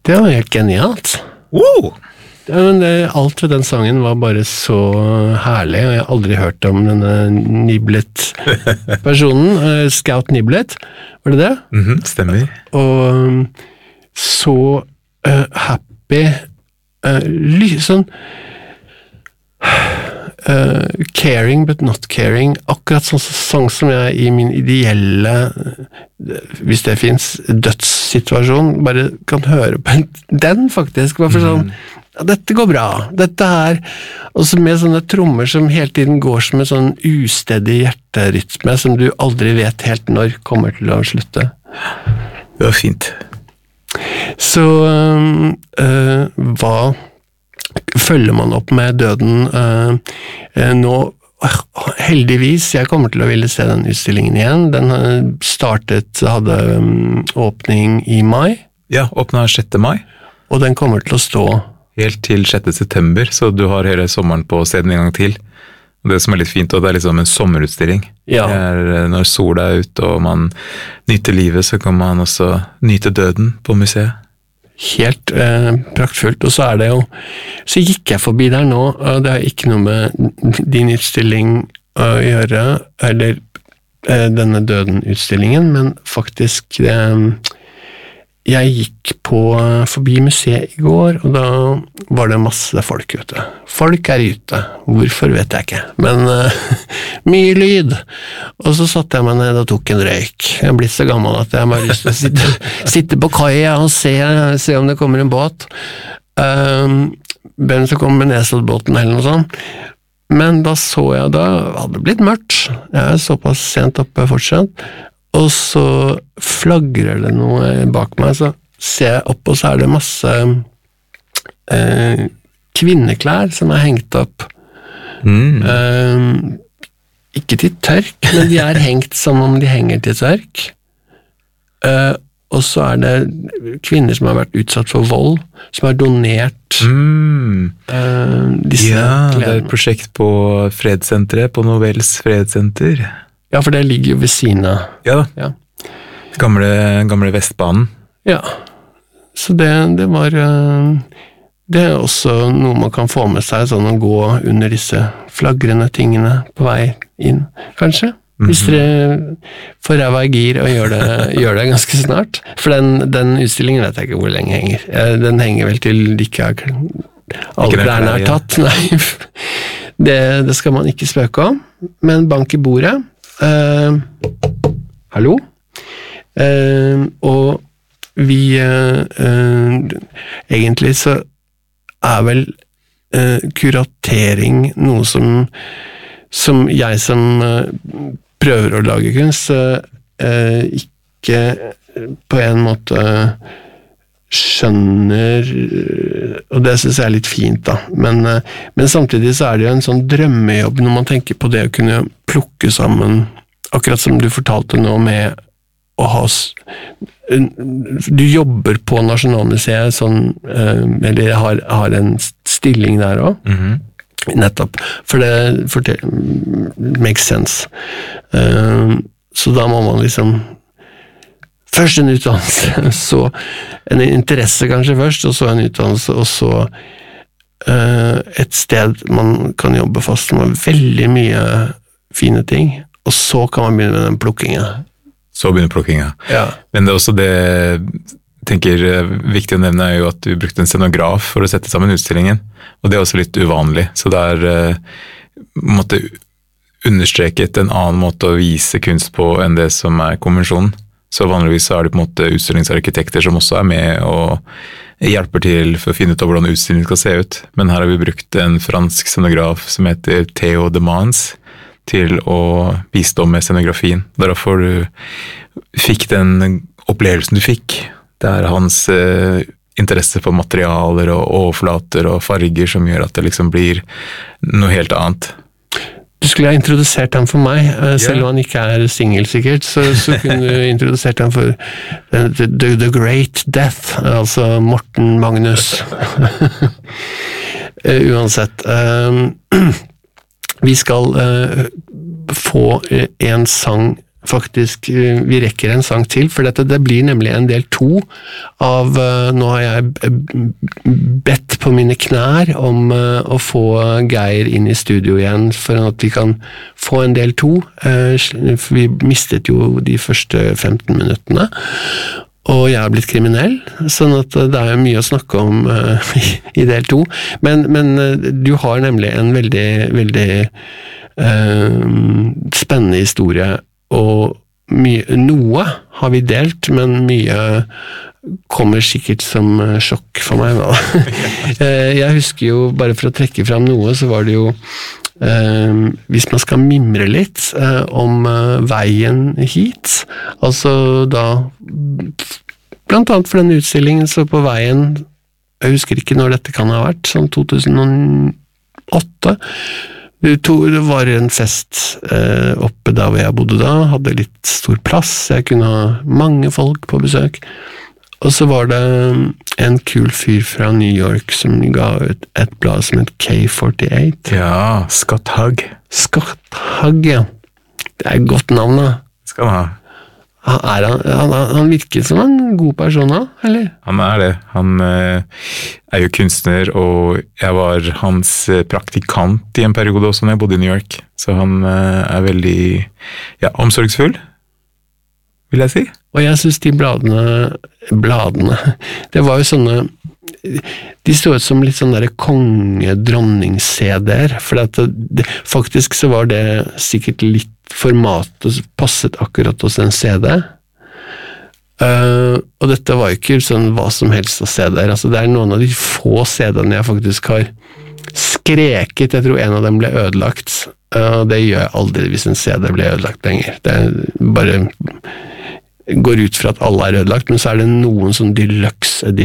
Det var helt genialt. Wow! Ja, men alt ved den sangen var bare så herlig, og jeg har aldri hørt om denne Niblet-personen, Scout Niblet, var det det? Stemmer. Og så happy, sånn caring but not caring, akkurat sånn sang som jeg i min ideelle, hvis det finnes, dødssituasjon, bare kan høre på den faktisk, bare for sånn, ja, dette går bra, dette her, og så med sånne trommer som hele tiden går som en sånn ustedig hjerterytme, som du aldri vet helt når kommer til å slutte. Det var fint. Så hva følger man opp med døden nå? Heldigvis, jeg kommer til å ville se den utstillingen igjen. Den hadde åpning i mai. Ja, åpnet 6. mai. Og den kommer til å stå helt til 6. september, så du har hele sommeren på å se den en gang til. Det som er litt fint, og det er liksom en sommerutstilling. Ja. Når sola er ute og man nyter livet, så kan man også nyte døden på museet. Helt praktfullt, og så er det jo, så gikk jeg forbi der nå, og det har ikke noe med din utstilling å gjøre, eller denne døden-utstillingen, men faktisk jeg gikk forbi museet i går, og da var det masse folk ute. Folk er ute, hvorfor vet jeg ikke, men mye lyd. Og så satte jeg meg ned og tok en røyk. Jeg er blitt så gammel at jeg har lyst til å sitte på kaia og se om det kommer en båt. Hvem som kommer med Nesoddbåten eller noe sånt. Men da så jeg, da hadde det blitt mørkt. Jeg er såpass sent oppe fortsatt. Og så flagrer det noe bak meg, så ser jeg opp, og så er det masse kvinneklær som er hengt opp. Ikke til tørk, men de er hengt som om de henger til tørk. Og så er det kvinner som har vært utsatt for vold, som har donert disse klærne. Det er et prosjekt på fredssenteret, på Novels fredssenter. Ja, for det ligger jo ved siden av. Ja. Gamle Vestbanen. Ja, så det var det er også noe man kan få med seg, sånn å gå under disse flagrende tingene på vei inn, kanskje. Hvis dere får ræva i gir og gjør det ganske snart. For den utstillingen vet jeg ikke hvor lenge henger. Den henger vel til de ikke har alle klærne er tatt. Nei, det skal man ikke spøke om. Men bank i bordet. Hallo? Og vi egentlig så er vel kuratering noe som jeg som prøver å lage kunst ikke på en måte skjønner, og det synes jeg er litt fint da, men samtidig så er det jo en sånn drømmejobb når man tenker på det å kunne plukke sammen, akkurat som du fortalte nå med å ha, du jobber på Nasjonalmuseet sånn, eller har en stilling der også, nettopp, for det makes sense, så da må man liksom først en utdannelse, så en interesse kanskje først, og så en utdannelse, og så et sted man kan jobbe fast med veldig mye fine ting, og så kan man begynne med den plukkingen. Så begynner plukkingen. Ja. Men det er også det jeg tenker viktig å nevne er jo at du brukte en scenograf for å sette sammen utstillingen, og det er også litt uvanlig, så det er måtte understreket en annen måte å vise kunst på enn det som er konvensjonen. Så vanligvis er det på en måte utstillingsarkitekter som også er med og hjelper til for å finne ut av hvordan utstillingen skal se ut. Men her har vi brukt en fransk scenograf som heter Theo de Mans til å bistå med scenografien. Derfor du fikk den opplevelsen du fikk. Det er hans interesse for materialer og overflater og farger som gjør at det liksom blir noe helt annet. Du skulle ha introdusert ham for meg, selv om han ikke er single sikkert, så kunne du introdusert ham for The Great Death, altså Morten Magnus. Uansett. Vi skal få en sang faktisk vi rekker en sang til, for det blir nemlig en del 2 av, nå har jeg bedt på mine knær om å få Geir inn i studio igjen, for at vi kan få en del 2, for vi mistet jo de første 15 minuttene, og jeg har blitt kriminell, sånn at det er mye å snakke om i del 2, men du har nemlig en veldig, veldig spennende historie, og noe har vi delt, men mye kommer sikkert som sjokk for meg da. Jeg husker jo, bare for å trekke fram noe, så var det jo hvis man skal mimre litt om veien hit, altså da blant annet for denne utstillingen, så på veien, jeg husker ikke når dette kan ha vært, sånn 2008, det var en fest oppe der hvor jeg bodde da, hadde litt stor plass, jeg kunne ha mange folk på besøk, og så var det en kul fyr fra New York som ga ut et blad som het K48. Ja, Scott Hugg. Scott Hugg, ja. Det er et godt navn da. Skal han ha. Han virker som en god person da, eller? Han er det. Han er jo kunstner, og jeg var hans praktikant i en periode også når jeg bodde i New York. Så han er veldig omsorgsfull, vil jeg si. Og jeg synes de bladene, det var jo sånne, de stod ut som litt sånn der konge-dronning-CD-er, for faktisk så var det sikkert litt formatet passet akkurat hos en CD. Og dette var jo ikke sånn hva som helst av CD-er, altså det er noen av de få CD-ene jeg faktisk har skreket, jeg tror en av dem ble ødelagt, og det gjør jeg aldri hvis en CD ble ødelagt lenger. Det bare går ut fra at alle er ødelagt, men så er det noen sånn deluxe